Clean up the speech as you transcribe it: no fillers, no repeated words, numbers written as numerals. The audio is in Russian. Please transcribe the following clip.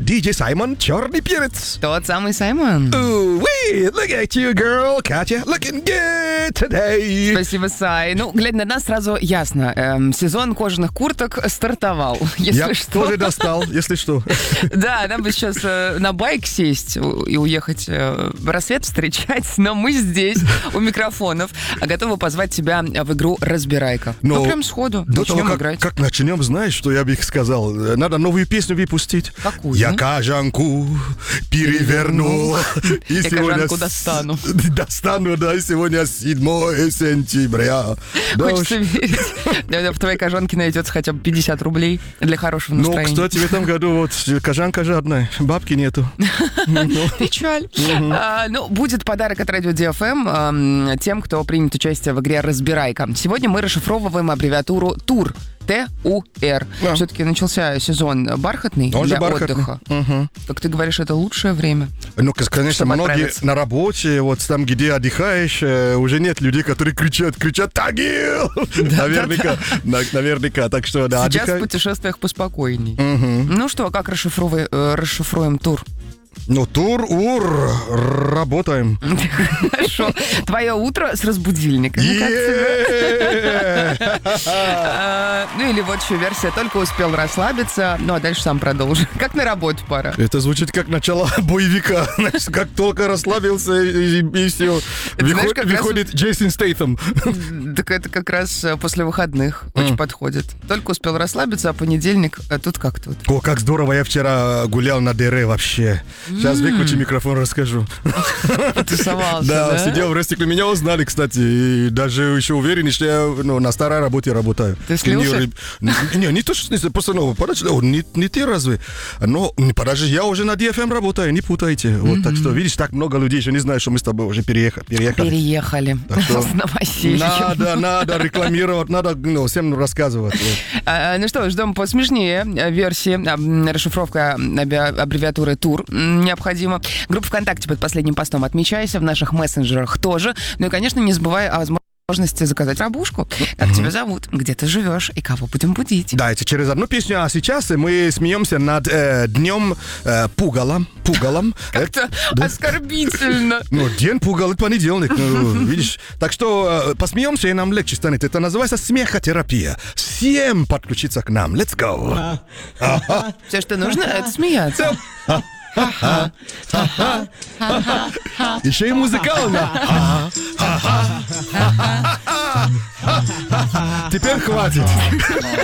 DJ Саймон Черный Перец. Тот самый Саймон. Ooh, wait, look at you, girl. Катя, looking good today. Спасибо, Сай. Ну, глядя на нас, сразу ясно. Сезон кожаных курток стартовал, если Я что. тоже достал, если что. Да, нам бы сейчас на байк сесть и уехать рассвет встречать, но мы здесь, у микрофонов, готовы позвать тебя в игру «Разбирайка». Ну, прям сходу. До того, Начнем играть. как начнем, знаешь, что я бы сказал? Надо новую песню выпустить. Какую? Я кажанку перевернул. Я кажанку достану. Достану, да, и сегодня 7 сентября. Хочется верить. В твоей кожанке найдется хотя бы 50 рублей для хорошего Ну, настроения. кстати, в этом году вот кожанка жадная, бабки нету. Печаль. Ну, будет подарок от Радио DFM тем, кто примет участие в игре «Разбирайка». Сегодня мы расшифровываем аббревиатуру ТУР. Т-У-Р. Да. Все-таки начался сезон бархатный Он же для бархатный. отдыха. Как ты говоришь, это лучшее время. Ну, конечно, Чтобы многие отправиться. на работе, вот там, где отдыхаешь, уже нет людей, которые кричат «Тагил!» Наверняка, так что, да, Сейчас в отдыхай. путешествиях поспокойней. Ну что, как расшифруем тур? Ну, тур-ур, работаем. Хорошо. Твое утро с разбудильником. Как тебе? Ну или вот еще версия. Только успел расслабиться, ну а дальше сам продолжу. Как на работу пора. Это звучит как начало боевика. Знаешь, как только расслабился и все. знаешь, как раз Выходит Джейсон Стейтем. Так это как раз после выходных очень подходит. Только успел расслабиться, а понедельник, а тут как тут. О, как здорово, я вчера гулял на дыре вообще. Сейчас выключи микрофон, расскажу. Потусовался, Да, сидел в рестикле. Меня узнали, кстати. И даже еще уверен, что я на старой работе работаю. Ты слился? Не то, что слился. Просто, подожди, не ты разве? Но, подожди, я уже на DFM работаю, не путайте. Вот, так что, видишь, так много людей еще не знают, что мы с тобой уже переехали. Переехали. что С новосельем. Надо рекламировать, надо всем рассказывать. Вот. Ну что, ждем посмешнее версии. Расшифровка аббревиатуры ТУР необходима. Группа ВКонтакте под последним постом отмечайся, в наших мессенджерах тоже. Ну и, конечно, не забывай о возможности заказать рабушку. Как тебя зовут, где ты живешь и кого будем будить. Да, это через одну песню, а сейчас мы смеемся над днем пугалом. Как-то оскорбительно. Ну, день пугал, это понедельник, видишь. Так что посмеемся, и нам легче станет. Это называется смехотерапия. Всем подключиться к нам. Let's go. Все, что нужно, это смеяться. Еще и музыкально. Теперь хватит.